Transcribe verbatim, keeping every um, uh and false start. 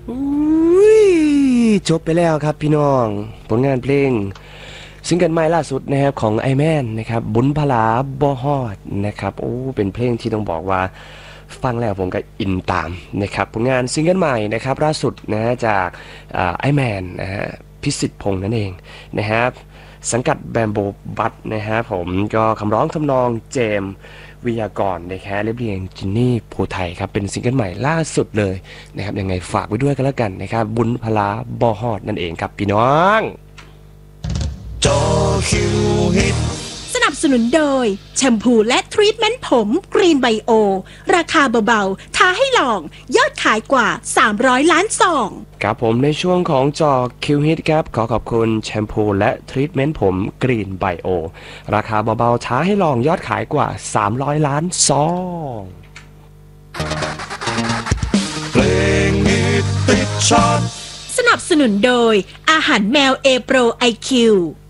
อุ้ยจบไปแล้วครับพี่น้องผลงานเพลงซิงเกิลใหม่ล่าสุดนะครับของไอแมนนะครับบุญพลาบ่ฮอดนะครับโอ้เป็นเพลงที่ต้องบอกว่าฟังแล้วผมก็อินตามนะครับผลงานซิงเกิลใหม่นะครับล่าสุดนะฮะจากไอแมนนะฮะพิสิทธิ์พงษ์นั่นเองนะครับสังกัดแบมโบบัตนะฮะผมก็คำร้องทำนองเจมวิยากรนะครับเรียบเรียงจินนี่ภูไทยครับเป็นซิงเกิลใหม่ล่าสุดเลยนะครับยังไงฝากไว้ด้วยกันแล้วกันนะครับบุญพลาบ่ฮอดนั่นเองครับพี่น้องจอคิวฮิตสนับสนุนโดยแชมพูและทรีทเมนต์ผมกรีนไบโอราคาเบาๆท้าให้ลองยอดขายกว่าสามร้อยล้านซองครับผมในช่วงของจอคิวฮิตครับขอขอบคุณแชมพูและทรีทเมนต์ผมกรีนไบโอราคาเบาๆท้าให้ลองยอดขายกว่าสามร้อยล้านซองเพลงฮิตติดชาร์ตสนับสนุนโดยอาหารแมวเอโปรไอคิว